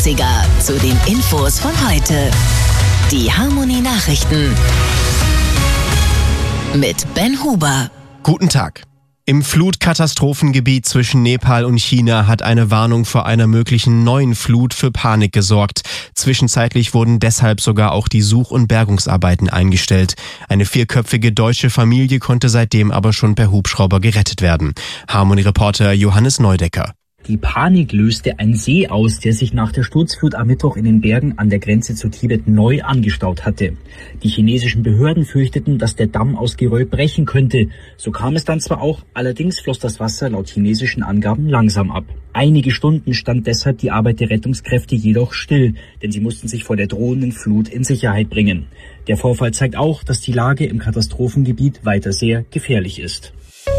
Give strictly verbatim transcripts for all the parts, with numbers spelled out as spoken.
dreißiger zu den Infos von heute. Die Harmonie Nachrichten mit Ben Huber. Guten Tag. Im Flutkatastrophengebiet zwischen Nepal und China hat eine Warnung vor einer möglichen neuen Flut für Panik gesorgt. Zwischenzeitlich wurden deshalb sogar auch die Such- und Bergungsarbeiten eingestellt. Eine vierköpfige deutsche Familie konnte seitdem aber schon per Hubschrauber gerettet werden. Harmonie-Reporter Johannes Neudecker. Die Panik löste ein See aus, der sich nach der Sturzflut am Mittwoch in den Bergen an der Grenze zu Tibet neu angestaut hatte. Die chinesischen Behörden fürchteten, dass der Damm aus Geröll brechen könnte. So kam es dann zwar auch, allerdings floss das Wasser laut chinesischen Angaben langsam ab. Einige Stunden stand deshalb die Arbeit der Rettungskräfte jedoch still, denn sie mussten sich vor der drohenden Flut in Sicherheit bringen. Der Vorfall zeigt auch, dass die Lage im Katastrophengebiet weiter sehr gefährlich ist.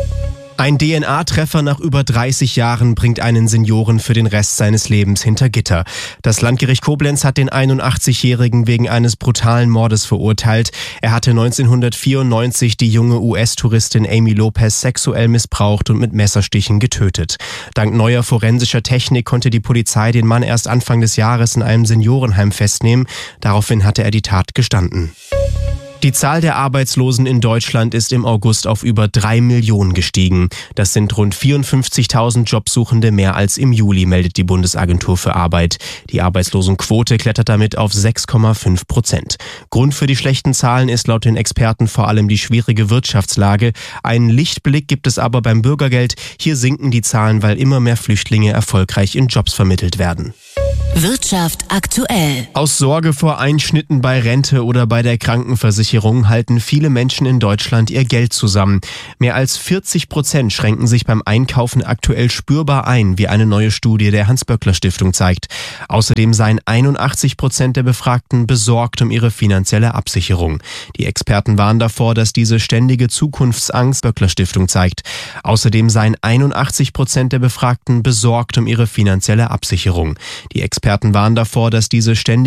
Ein D N A-Treffer nach über dreißig Jahren bringt einen Senioren für den Rest seines Lebens hinter Gitter. Das Landgericht Koblenz hat den einundachtzigjährigen wegen eines brutalen Mordes verurteilt. Er hatte neunzehnhundertvierundneunzig die junge U S-Touristin Amy Lopez sexuell missbraucht und mit Messerstichen getötet. Dank neuer forensischer Technik konnte die Polizei den Mann erst Anfang des Jahres in einem Seniorenheim festnehmen. Daraufhin hatte er die Tat gestanden. Die Zahl der Arbeitslosen in Deutschland ist im August auf über drei Millionen gestiegen. Das sind rund vierundfünfzigtausend Jobsuchende mehr als im Juli, meldet die Bundesagentur für Arbeit. Die Arbeitslosenquote klettert damit auf sechs Komma fünf Prozent. Grund für die schlechten Zahlen ist laut den Experten vor allem die schwierige Wirtschaftslage. Einen Lichtblick gibt es aber beim Bürgergeld. Hier sinken die Zahlen, weil immer mehr Flüchtlinge erfolgreich in Jobs vermittelt werden. Wirtschaft aktuell. Aus Sorge vor Einschnitten bei Rente oder bei der Krankenversicherung halten viele Menschen in Deutschland ihr Geld zusammen. Mehr als vierzig Prozent schränken sich beim Einkaufen aktuell spürbar ein, wie eine neue Studie der Hans-Böckler-Stiftung zeigt. Außerdem seien einundachtzig Prozent der Befragten besorgt um ihre finanzielle Absicherung. Die Experten warnen davor, dass diese ständige Zukunftsangst Böckler-Stiftung zeigt. Außerdem seien einundachtzig Prozent der Befragten besorgt um ihre finanzielle Absicherung. Die Experten warnen davor, dass diese ständige